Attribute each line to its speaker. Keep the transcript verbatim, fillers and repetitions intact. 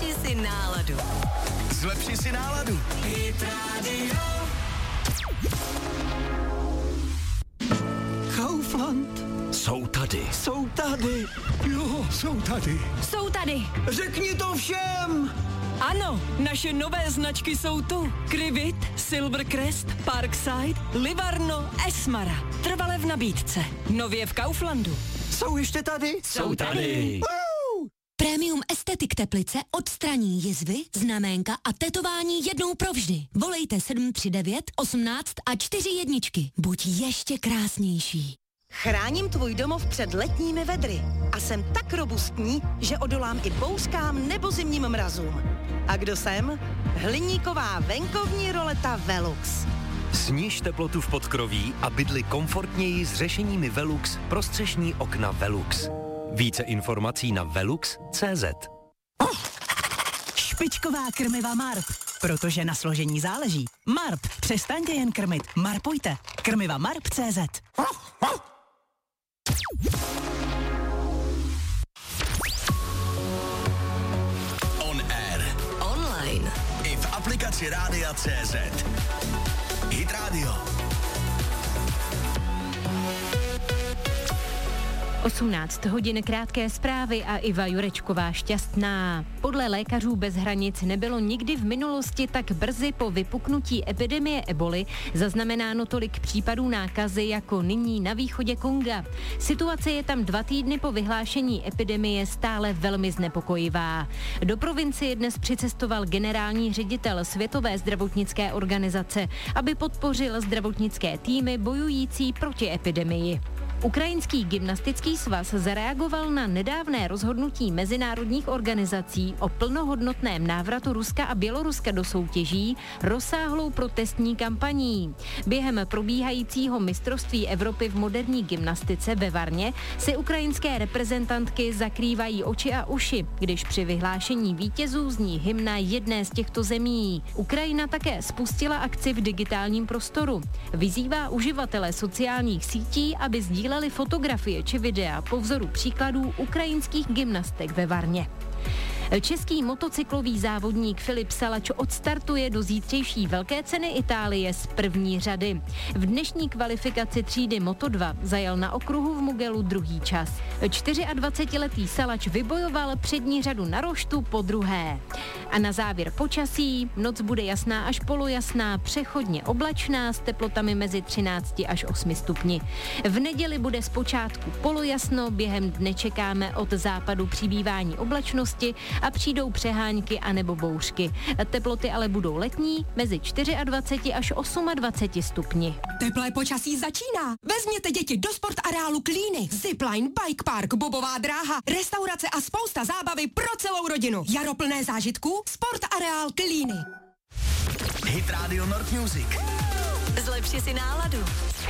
Speaker 1: Zlepši si náladu.
Speaker 2: Zlepši si náladu.
Speaker 1: Hit Radio.
Speaker 3: Kaufland.
Speaker 2: Jsou tady.
Speaker 3: Jsou tady. Jo, jsou tady.
Speaker 4: Jsou tady.
Speaker 3: Řekni to všem.
Speaker 4: Ano, naše nové značky jsou tu. Krivit, Silvercrest, Parkside, Livarno, Esmara. Trvale v nabídce. Nově v Kauflandu.
Speaker 3: Jsou ještě tady?
Speaker 4: Jsou tady.
Speaker 3: Uh!
Speaker 5: Premium Estetik Teplice odstraní jizvy, znaménka a tetování jednou provždy. Volejte sedm tři devět, osmnáct a čtyři jedničky. Buď ještě krásnější.
Speaker 6: Chráním tvůj domov před letními vedry a jsem tak robustní, že odolám i bouřkám nebo zimním mrazům. A kdo jsem? Hliníková venkovní roleta Velux.
Speaker 2: Sníž teplotu v podkroví a bydli komfortněji s řešeními Velux pro střešní okna Velux. Více informací na velux tečka cé zet.
Speaker 7: Oh, špičková krmiva Marp, protože na složení záleží. Marp, přestaňte jen krmit, marpujte. Krmiva Marp tečka cé zet.
Speaker 2: On air.
Speaker 1: Online.
Speaker 2: I v aplikaci Rádia tečka cé zet. Hit Radio.
Speaker 8: osmnáct hodin krátké zprávy a Iva Jurečková šťastná. Podle lékařů bez hranic nebylo nikdy v minulosti tak brzy po vypuknutí epidemie eboli zaznamenáno tolik případů nákazy jako nyní na východě Konga. Situace je tam dva týdny po vyhlášení epidemie stále velmi znepokojivá. Do provincie dnes přicestoval generální ředitel Světové zdravotnické organizace, aby podpořil zdravotnické týmy bojující proti epidemii. Ukrajinský gymnastický svaz zareagoval na nedávné rozhodnutí mezinárodních organizací o plnohodnotném návratu Ruska a Běloruska do soutěží rozsáhlou protestní kampaní. Během probíhajícího mistrovství Evropy v moderní gymnastice ve Varně si ukrajinské reprezentantky zakrývají oči a uši, když při vyhlášení vítězů zní hymna jedné z těchto zemí. Ukrajina také spustila akci v digitálním prostoru. Vyzývá uživatele sociálních sítí, aby sdíleli fotografie či videa po vzoru příkladů ukrajinských gymnastek ve Varně. Český motocyklový závodník Filip Salač odstartuje do zítřejší velké ceny Itálie z první řady. V dnešní kvalifikaci třídy Moto dva zajel na okruhu v Mugellu druhý čas. dvacetičtyřletý Salač vybojoval přední řadu na roštu po druhé. A na závěr počasí, noc bude jasná až polojasná, přechodně oblačná s teplotami mezi třinácti až osmi stupni. V neděli bude zpočátku polojasno, během dne čekáme od západu přibývání oblačnosti a přijdou přehánky anebo bouřky. Teploty ale budou letní, mezi dvaceti čtyřmi až dvaceti osmi stupni.
Speaker 9: Teplé počasí začíná. Vezměte děti do sport areálu Klíny. Zipline, bike park, bobová dráha, restaurace a spousta zábavy pro celou rodinu. Jaro plné zážitků, sport areál Klíny.
Speaker 2: Hit Radio North Music.
Speaker 1: Zlepši si náladu.